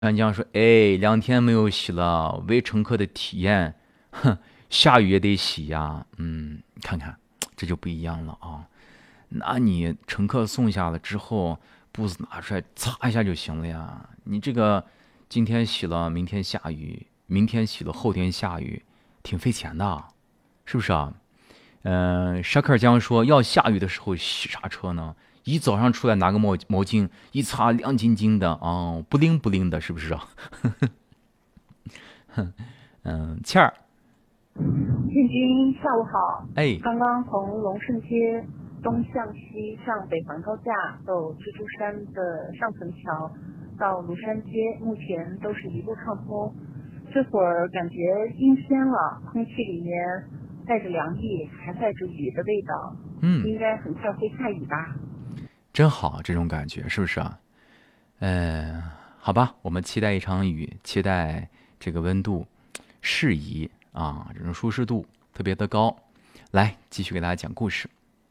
安江说：“哎，2天没有洗了，为乘客的体验，哼，下雨也得洗呀。看看，这就不一样了啊。那你乘客送下了之后，布子拿出来擦一下就行了呀。你这个今天洗了，明天下雨，明天洗了，后天下雨，挺费钱的，是不是啊？”沙克尔江说：“要下雨的时候洗啥车呢？一早上出来拿个毛巾一擦，亮晶晶的啊，不灵不灵的，是不是啊？”倩儿， 建军，下午好。 哎， 刚刚从龙胜街东向西上北环高架走蜘蛛山的上层桥到庐山街，目前都是一路畅通。这会儿感觉阴天了，空气里面带着凉意，还带着雨的味道。应该很快会下雨吧？ 真好，这种感觉是不是啊？好吧，我们期待一场雨，期待这个温度适宜啊，这种舒适度特别的高。来，继续给大家讲故事。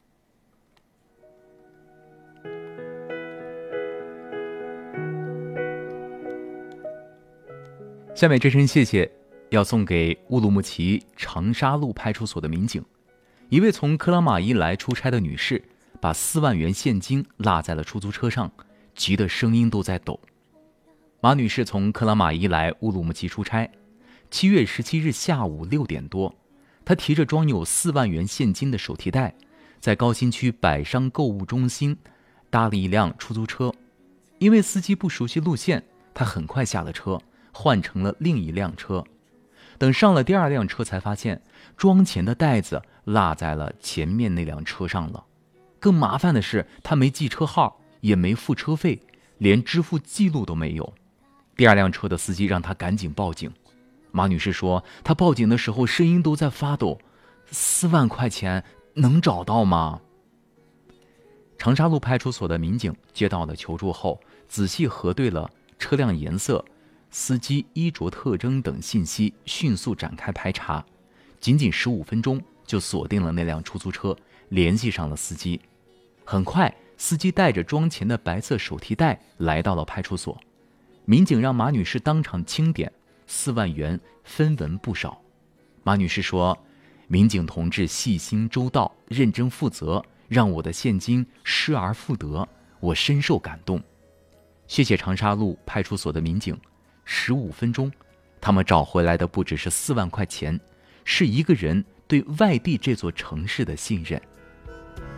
下面这声谢谢要送给乌鲁木齐长沙路派出所的民警。一位从克拉玛依来出差的女士，把4万元现金落在了出租车上，急得声音都在抖。马女士从克拉玛依来乌鲁木齐出差，7月17日下午6点多，她提着装有4万元现金的手提袋，在高新区百商购物中心搭了一辆出租车。因为司机不熟悉路线，她很快下了车，换成了另一辆车。等上了第2辆车，才发现装钱的袋子落在了前面那辆车上了。更麻烦的是，他没记车号，也没付车费，连支付记录都没有。第2辆车的司机让他赶紧报警。马女士说，她报警的时候声音都在发抖，4万块钱能找到吗？长沙路派出所的民警接到了求助后，仔细核对了车辆颜色、司机衣着特征等信息，迅速展开排查，仅仅15分钟就锁定了那辆出租车，联系上了司机。很快，司机带着装钱的白色手提袋来到了派出所，民警让马女士当场清点，4万元分文不少。马女士说：“民警同志细心周到，认真负责，让我的现金失而复得，我深受感动。”谢谢长沙路派出所的民警。15分钟，他们找回来的不只是4万块钱，是一个人对外地这座城市的信任。